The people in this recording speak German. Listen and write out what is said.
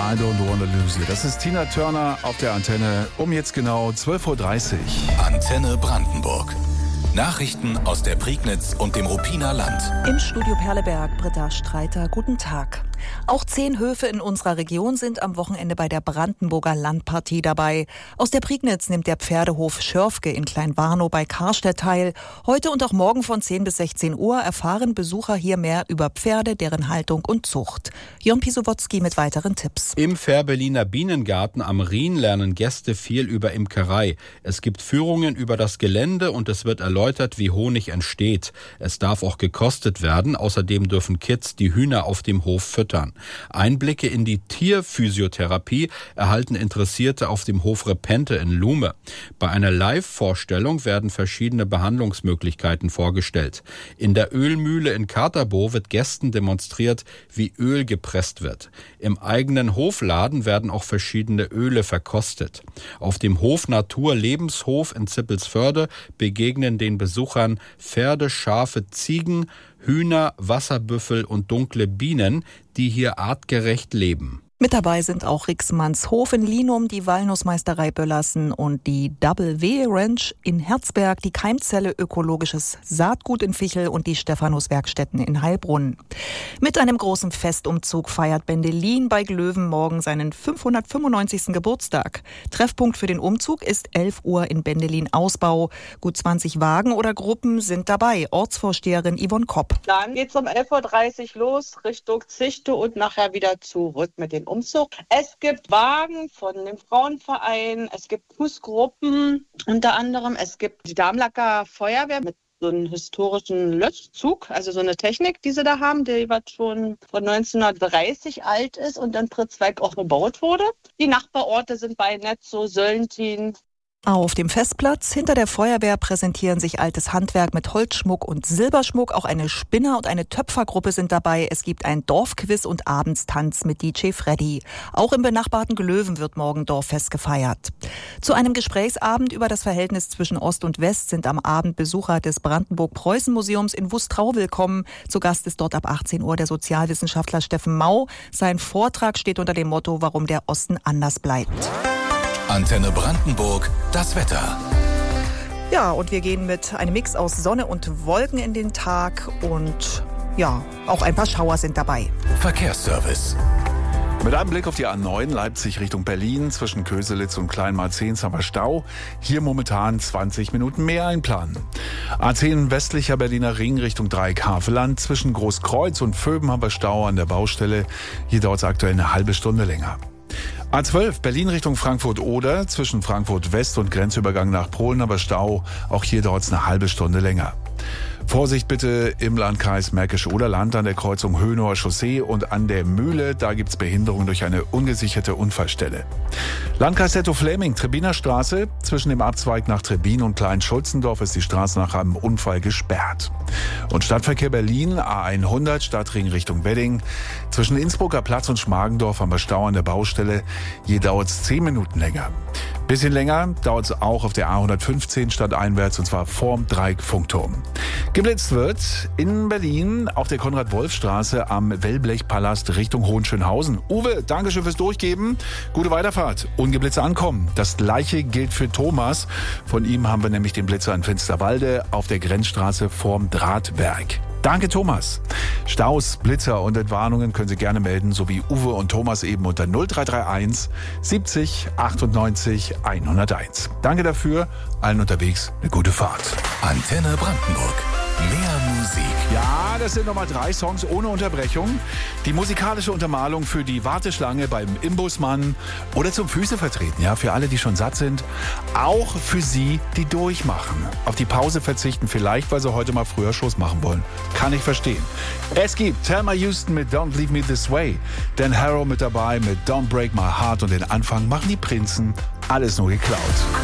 I don't wanna lose you. Das ist Tina Turner auf der Antenne um jetzt genau 12.30 Uhr. Antenne Brandenburg. Nachrichten aus der Prignitz und dem Ruppiner Land. Im Studio Perleberg, Britta Streiter, guten Tag. Auch 10 Höfe in unserer Region sind am Wochenende bei der Brandenburger Landpartie dabei. Aus der Prignitz nimmt der Pferdehof Schörfke in Kleinwarnow bei Karstedt teil. Heute und auch morgen von 10 bis 16 Uhr erfahren Besucher hier mehr über Pferde, deren Haltung und Zucht. Jon Pisowotzki mit weiteren Tipps. Im Fährberliner Bienengarten am Rhin lernen Gäste viel über Imkerei. Es gibt Führungen über das Gelände und es wird erläutert, wie Honig entsteht. Es darf auch gekostet werden. Außerdem dürfen Kids die Hühner auf dem Hof füttern. Einblicke in die Tierphysiotherapie erhalten Interessierte auf dem Hof Repente in Lume. Bei einer Live-Vorstellung werden verschiedene Behandlungsmöglichkeiten vorgestellt. In der Ölmühle in Katerboh wird Gästen demonstriert, wie Öl gepresst wird. Im eigenen Hofladen werden auch verschiedene Öle verkostet. Auf dem Hof Natur Lebenshof in Zippelsförde begegnen den Besuchern Pferde, Schafe, Ziegen, Hühner, Wasserbüffel und dunkle Bienen, die hier artgerecht leben. Mit dabei sind auch Rixmanns Hof in Linum, die Walnussmeisterei Böllersen und die Double W Ranch in Herzberg, die Keimzelle Ökologisches Saatgut in Vichel und die Stephanus-Werkstätten in Heilbronn. Mit einem großen Festumzug feiert Bendelin bei Glöwen morgen seinen 595. Geburtstag. Treffpunkt für den Umzug ist 11 Uhr in Bendelin-Ausbau. Gut 20 Wagen oder Gruppen sind dabei. Ortsvorsteherin Yvonne Kopp. Dann geht's um 11.30 Uhr los Richtung Zichte und nachher wieder zurück mit den Umzug. Es gibt Wagen von dem Frauenverein, es gibt Fußgruppen unter anderem, es gibt die Damlacker Feuerwehr mit so einem historischen Löschzug, also so eine Technik, die sie da haben, die was schon von 1930 alt ist und in Pritzwalk auch gebaut wurde. Die Nachbarorte sind bei Netzow, Söllntin. Auf dem Festplatz hinter der Feuerwehr präsentieren sich altes Handwerk mit Holzschmuck und Silberschmuck. Auch eine Spinner- und eine Töpfergruppe sind dabei. Es gibt ein Dorfquiz und Abendstanz mit DJ Freddy. Auch im benachbarten Glöwen wird morgen Dorffest gefeiert. Zu einem Gesprächsabend über das Verhältnis zwischen Ost und West sind am Abend Besucher des Brandenburg-Preußen-Museums in Wustrau willkommen. Zu Gast ist dort ab 18 Uhr der Sozialwissenschaftler Steffen Mau. Sein Vortrag steht unter dem Motto, warum der Osten anders bleibt. Antenne Brandenburg, das Wetter. Ja, und wir gehen mit einem Mix aus Sonne und Wolken in den Tag und ja, auch ein paar Schauer sind dabei. Verkehrsservice. Mit einem Blick auf die A9 Leipzig Richtung Berlin zwischen Köselitz und Kleinmarzehns haben wir Stau. Hier momentan 20 Minuten mehr einplanen. A10 westlicher Berliner Ring Richtung Dreieck-Havelland. Zwischen Großkreuz und Vöben haben wir Stau an der Baustelle. Hier dauert es aktuell eine halbe Stunde länger. A12 Berlin Richtung Frankfurt-Oder. Zwischen Frankfurt-West und Grenzübergang nach Polen haben wir Stau. Auch hier dauert es eine halbe Stunde länger. Vorsicht bitte im Landkreis Märkisch-Oderland an der Kreuzung Hönower Chaussee und an der Mühle. Da gibt's Behinderung durch eine ungesicherte Unfallstelle. Landkreis Dettow-Fläming, Trebbiner Straße. Zwischen dem Abzweig nach Trebbin und Klein-Schulzendorf ist die Straße nach einem Unfall gesperrt. Und Stadtverkehr Berlin, A100, Stadtring Richtung Wedding. Zwischen Innsbrucker Platz und Schmargendorf haben wir Stau an der Baustelle. Hier dauert's 10 Minuten länger. Bisschen länger dauert es auch auf der A115 stadteinwärts und zwar vorm Dreieck-Funkturm. Geblitzt wird in Berlin auf der Konrad-Wolf-Straße am Wellblechpalast Richtung Hohenschönhausen. Uwe, Dankeschön fürs Durchgeben. Gute Weiterfahrt. Ungeblitzt ankommen. Das Gleiche gilt für Thomas. Von ihm haben wir nämlich den Blitzer in Finsterwalde auf der Grenzstraße vorm Drahtwerk. Danke, Thomas. Staus, Blitzer und Entwarnungen können Sie gerne melden, so wie Uwe und Thomas eben unter 0331 70 98 101. Danke dafür. Allen unterwegs eine gute Fahrt. Antenne Brandenburg. Mehr Musik. Ja, das sind nochmal 3 Songs ohne Unterbrechung. Die musikalische Untermalung für die Warteschlange beim Imbusmann oder zum Füße vertreten, ja, für alle, die schon satt sind. Auch für Sie, die durchmachen. Auf die Pause verzichten, vielleicht, weil sie heute mal früher Schluss machen wollen. Kann ich verstehen. Es gibt Thelma Houston mit Don't Leave Me This Way, Dan Harrow mit dabei mit Don't Break My Heart und den Anfang machen die Prinzen. Alles nur geklaut.